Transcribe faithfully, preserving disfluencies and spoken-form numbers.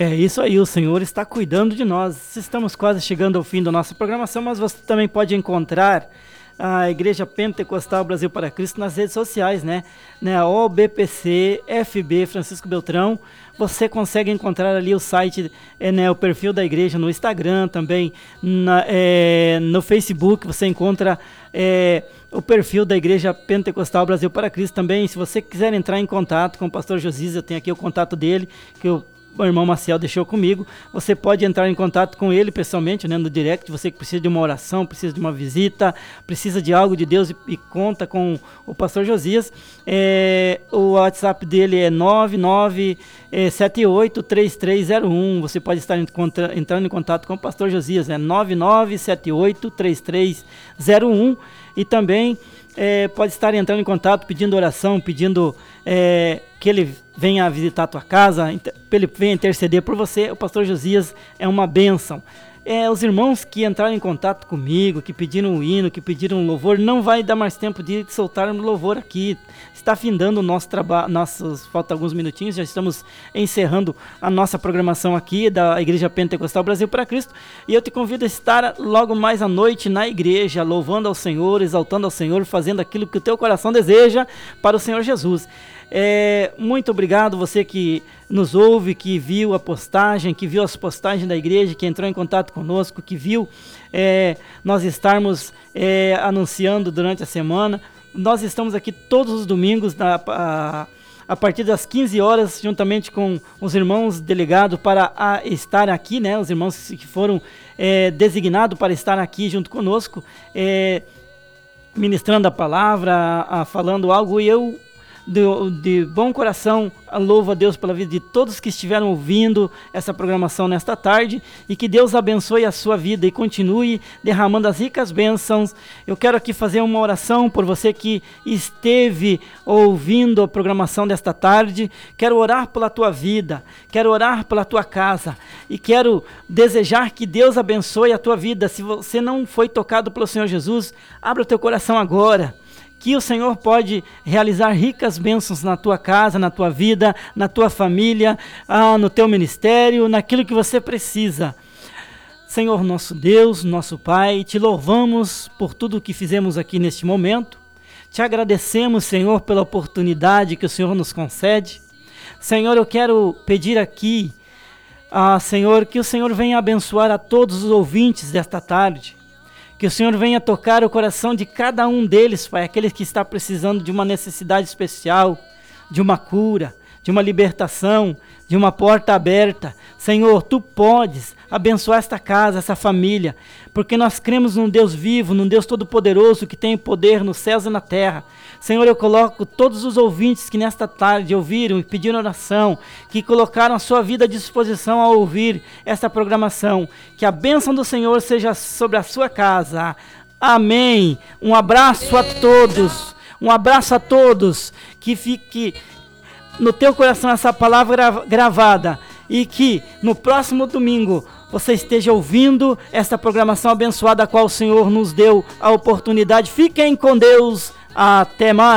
É isso aí, o Senhor está cuidando de nós. Estamos quase chegando ao fim da nossa programação, mas você também pode encontrar a Igreja Pentecostal Brasil para Cristo nas redes sociais, né? né? O B P C F B Francisco Beltrão. Você consegue encontrar ali o site, é, né, o perfil da igreja no Instagram, também na, é, no Facebook você encontra é, o perfil da Igreja Pentecostal Brasil para Cristo também. Se você quiser entrar em contato com o pastor Josias, eu tenho aqui o contato dele, que eu o irmão Maciel deixou comigo. Você pode entrar em contato com ele pessoalmente, né, no direct. Você que precisa de uma oração, precisa de uma visita, precisa de algo de Deus e, e conta com o pastor Josias. É, o WhatsApp dele é nove nove sete oito três três zero um. Você pode estar em, contra, entrando em contato com o pastor Josias, é nove nove sete oito três três zero um. E também é, pode estar entrando em contato pedindo oração, pedindo é, que ele venha visitar a tua casa, ele venha interceder por você. O pastor Josias é uma bênção. É, os irmãos que entraram em contato comigo, que pediram um hino, que pediram um louvor, não vai dar mais tempo de soltar um louvor aqui. Está findando o nosso trabalho, nossos, falta alguns minutinhos, já estamos encerrando a nossa programação aqui da Igreja Pentecostal Brasil para Cristo. E eu te convido a estar logo mais à noite na igreja, louvando ao Senhor, exaltando ao Senhor, fazendo aquilo que o teu coração deseja para o Senhor Jesus. É, muito obrigado você que nos ouve, que viu a postagem, que viu as postagens da igreja, que entrou em contato conosco, que viu é, nós estarmos é, anunciando durante a semana. Nós estamos aqui todos os domingos na, a, a partir das quinze horas, juntamente com os irmãos delegados para a, estar aqui, né? Os irmãos que foram é, designados para estar aqui junto conosco, é, ministrando a palavra, a, a, falando algo, e eu De, de bom coração, louvo a Deus pela vida de todos que estiveram ouvindo essa programação nesta tarde, e que Deus abençoe a sua vida e continue derramando as ricas bênçãos. Eu quero aqui fazer uma oração por você que esteve ouvindo a programação desta tarde. Quero orar pela tua vida, quero orar pela tua casa e quero desejar que Deus abençoe a tua vida. Se você não foi tocado pelo Senhor Jesus, abra o teu coração agora, que o Senhor pode realizar ricas bênçãos na tua casa, na tua vida, na tua família, ah, no teu ministério, naquilo que você precisa. Senhor nosso Deus, nosso Pai, te louvamos por tudo o que fizemos aqui neste momento. Te agradecemos, Senhor, pela oportunidade que o Senhor nos concede. Senhor, eu quero pedir aqui, ah, Senhor, que o Senhor venha abençoar a todos os ouvintes desta tarde. Que o Senhor venha tocar o coração de cada um deles, Pai, aqueles que está precisando de uma necessidade especial, de uma cura, de uma libertação, de uma porta aberta. Senhor, Tu podes abençoar esta casa, essa família, porque nós cremos num Deus vivo, num Deus todo-poderoso que tem poder nos céus e na terra. Senhor, eu coloco todos os ouvintes que nesta tarde ouviram e pediram oração, que colocaram a sua vida à disposição ao ouvir esta programação. Que a bênção do Senhor seja sobre a sua casa. Amém. Um abraço a todos. Um abraço a todos. Que fique no teu coração essa palavra gravada, e que no próximo domingo você esteja ouvindo esta programação abençoada a qual o Senhor nos deu a oportunidade. Fiquem com Deus. Até mais.